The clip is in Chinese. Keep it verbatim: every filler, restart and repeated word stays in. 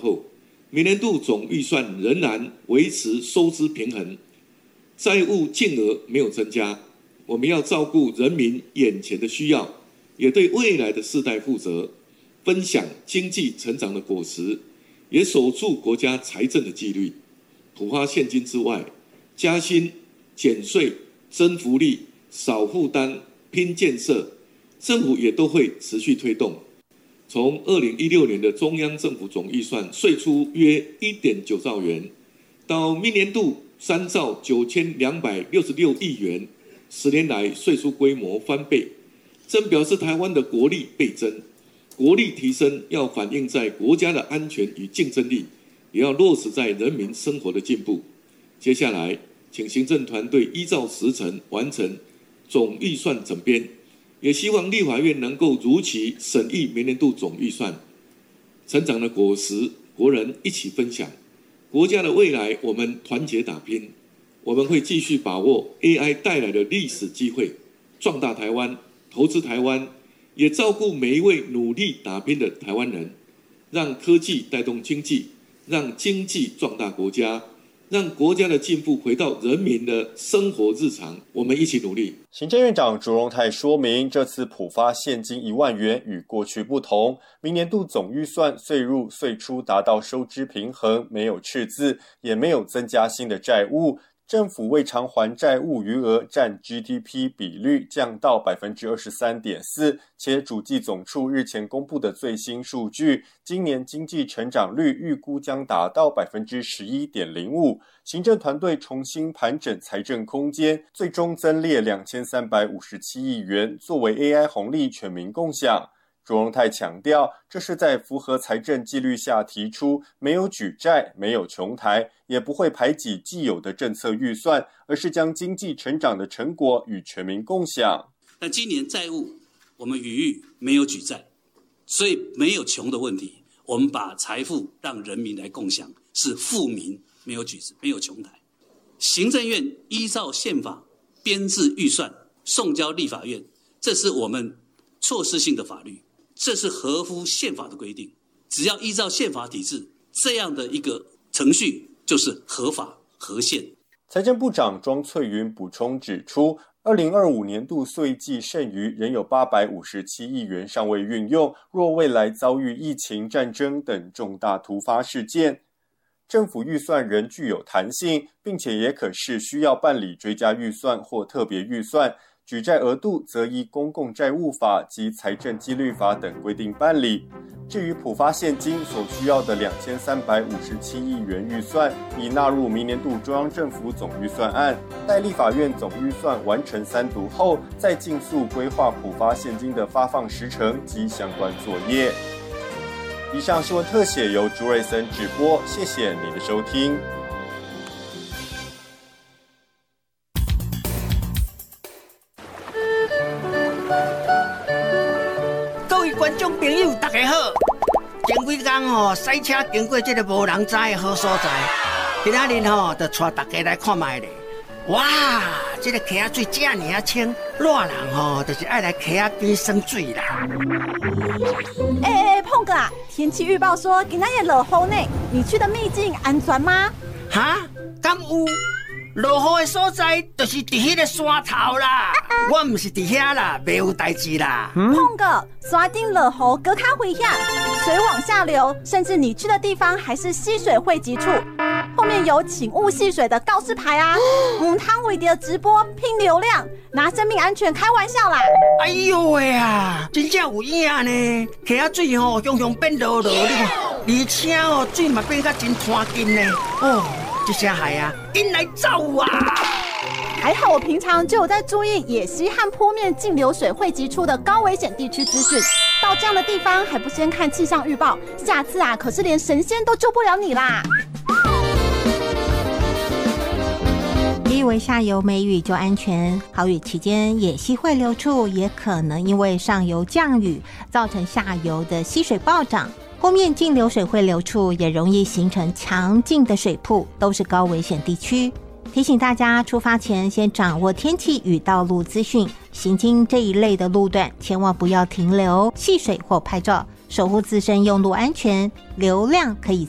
后，明年度总预算仍然维持收支平衡，债务净额没有增加。我们要照顾人民眼前的需要，也对未来的世代负责，分享经济成长的果实，也守住国家财政的纪律。普发现金之外，加薪、减税、增福利、少负担、拼建设，政府也都会持续推动。从二零一六年的中央政府总预算税出约 一点九兆元，到明年度三兆九千两百六十六亿元，十年来税出规模翻倍，正表示台湾的国力倍增。国力提升要反映在国家的安全与竞争力，也要落实在人民生活的进步。接下来，请行政团队依照时程完成总预算整编，也希望立法院能够如期审议明年度总预算。成长的果实，国人一起分享。国家的未来，我们团结打拼。我们会继续把握 A I 带来的历史机会，壮大台湾，投资台湾，也照顾每一位努力打拼的台湾人，让科技带动经济，让经济壮大国家，让国家的进步回到人民的生活日常，我们一起努力。 行政院长卓荣泰说明，这次普发现金一万元与过去不同，明年度总预算岁入岁出达到收支平衡，没有赤字，也没有增加新的债务。政府未偿还债务余额占 G D P 比率降到 百分之二十三点四， 且主计总处日前公布的最新数据，今年经济成长率预估将达到 百分之十一点零五。 行政团队重新盘整财政空间，最终增列两千三百五十七亿元作为 A I 红利全民共享。卓荣泰强调，这是在符合财政纪律下提出，没有举债，没有穷台，也不会排挤既有的政策预算，而是将经济成长的成果与全民共享。 但今年债务我们余裕没有举债，所以没有穷的问题，我们把财富让人民来共享，是富民没有举没有穷台。行政院依照宪法编制预算送交立法院，这是我们措施性的法律，这是合乎宪法的规定，只要依照宪法体制，这样的一个程序就是合法合宪。 财政部长庄翠云补充指出，二零二五年度岁季剩余仍有八百五十七亿元尚未运用，若未来遭遇疫情、战争等重大突发事件，政府预算仍具有弹性，并且也可视需要办理追加预算或特别预算。举债额度则依公共债务法及财政纪律法等规定办理。至于普发现金所需要的两千三百五十七亿元预算，已纳入明年度中央政府总预算案，待立法院总预算完成三读后，再尽速规划普发现金的发放时程及相关作业。以上新闻特写由朱瑞森直播，谢谢你的收听。 观众朋友大家好，前几天吼赛车经过这个无人知的好所在，今仔日吼就带大家来看卖咧。哇，这个溪仔水这么啊清，热人吼就是爱来溪仔边耍水啦。 哎哎哎，碰哥啊，天气预报说今仔日落雨呢，你去的秘境安全吗？ 哈，敢有？落雨的所在就是伫迄个山头啦，我唔是伫遐啦，袂有代志啦。 碰哥，山顶落雨隔较危险，水往下流，甚至你去的地方还是溪水汇集处，后面有请勿戏水的告示牌啊！母汤为的直播拼流量，拿生命安全开玩笑啦！ 哎呦喂啊，真正有影呢！溪仔水吼，汹汹变落落，你看，而且哦，水嘛变甲真干净呢，哦。这些海啊，紧来走啊！ 还好我平常就有在注意野溪和坡面净流水汇集处的高危险地区资讯。到这样的地方还不先看气象预报，下次啊可是连神仙都救不了你啦！ 别以为下游没雨就安全，豪雨期间野溪汇流处也可能因为上游降雨，造成下游的溪水暴涨。坡面净流水汇流处也容易形成强劲的水瀑，都是高危险地区。提醒大家出发前先掌握天气与道路资讯，行经这一类的路段千万不要停留戏水或拍照，守护自身用路安全，流量可以